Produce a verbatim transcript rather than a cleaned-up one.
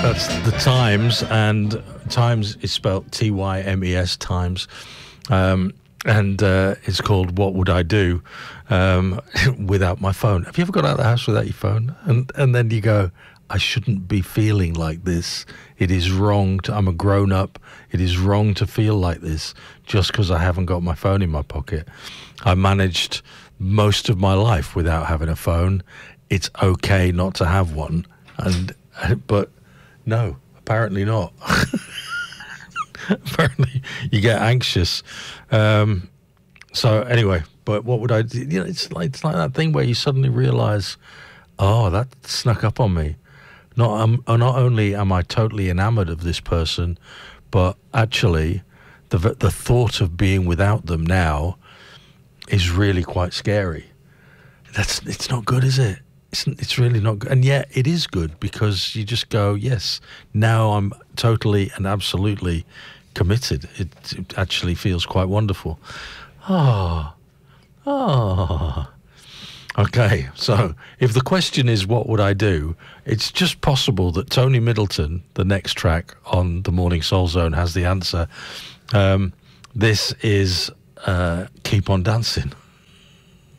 That's the Times, and Times is spelled T Y M E S, Times. Um, and uh, it's called What Would I Do um, Without My Phone. Have you ever got out of the house without your phone? And and then you go, I shouldn't be feeling like this. It is wrong. To, I'm a grown-up. It is wrong to feel like this just because I haven't got my phone in my pocket. I managed most of my life without having a phone. It's okay not to have one. and But no, apparently not. Apparently you get anxious. Um, so anyway, but what would I do? You know, it's like, it's like that thing where you suddenly realize, oh, that snuck up on me. Not, um, not only am I totally enamored of this person, but actually the the thought of being without them now is really quite scary. That's it's not good, is it? It's, it's really not good. And yet it is good because you just go, yes, now I'm totally and absolutely committed. It, it actually feels quite wonderful. Ah, oh, ah. Oh. Okay, so if the question is what would I do, it's just possible that Tony Middleton, the next track on the Morning Soul Zone, has the answer. Um, this is uh, Keep On Dancing.